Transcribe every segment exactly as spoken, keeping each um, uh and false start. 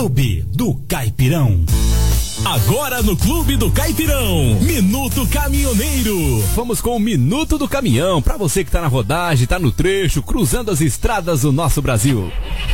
Clube do Caipirão. Agora no Clube do Caipirão, Minuto Caminhoneiro. Vamos com o Minuto do Caminhão, pra você que tá na rodagem, tá no trecho, cruzando as estradas do nosso Brasil.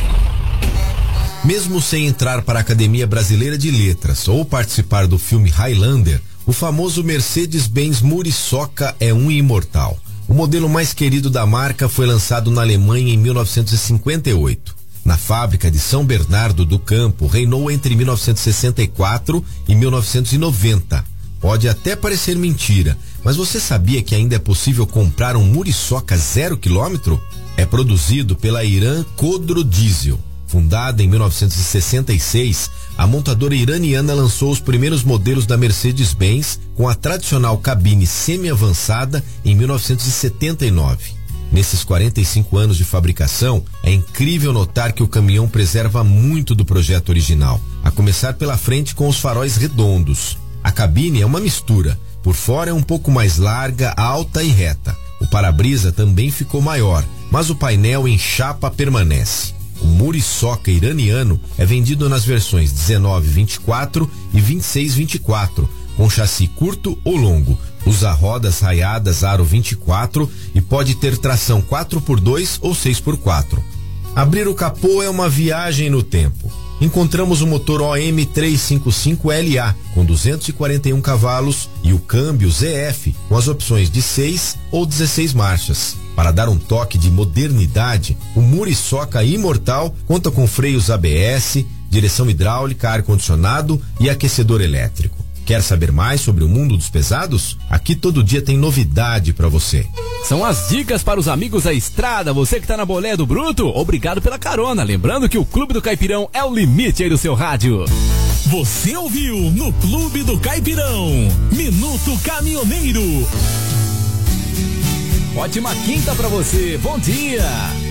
Mesmo sem entrar para a Academia Brasileira de Letras ou participar do filme Highlander, o famoso Mercedes-Benz Muriçoca é um imortal. O modelo mais querido da marca foi lançado na Alemanha em mil novecentos e cinquenta e oito. Na fábrica de São Bernardo do Campo, reinou entre mil novecentos e sessenta e quatro e mil novecentos e noventa. Pode até parecer mentira, mas você sabia que ainda é possível comprar um Muriçoca zero quilômetro? É produzido pela Iran Khodro Diesel. Fundada em mil novecentos e sessenta e seis, a montadora iraniana lançou os primeiros modelos da Mercedes-Benz com a tradicional cabine semi-avançada em mil novecentos e setenta e nove. Nesses quarenta e cinco anos de fabricação, é incrível notar que o caminhão preserva muito do projeto original, a começar pela frente com os faróis redondos. A cabine é uma mistura, por fora é um pouco mais larga, alta e reta. O para-brisa também ficou maior, mas o painel em chapa permanece. O Muriçoca iraniano é vendido nas versões dezenove vinte e quatro e vinte e seis vinte e quatro, com chassi curto ou longo. Usa rodas raiadas aro vinte e quatro e pode ter tração quatro por dois ou seis por quatro. Abrir o capô é uma viagem no tempo. Encontramos o motor O M trezentos e cinquenta e cinco L A com duzentos e quarenta e um cavalos e o câmbio Z F com as opções de seis ou dezesseis marchas. Para dar um toque de modernidade, o Muriçoca Imortal conta com freios A B S, direção hidráulica, ar-condicionado e aquecedor elétrico. Quer saber mais sobre o mundo dos pesados? Aqui todo dia tem novidade para você. São as dicas para os amigos da estrada. Você que tá na Bolé do Bruto, obrigado pela carona. Lembrando que o Clube do Caipirão é o limite aí do seu rádio. Você ouviu no Clube do Caipirão, Minuto Caminhoneiro. Ótima quinta pra você, bom dia!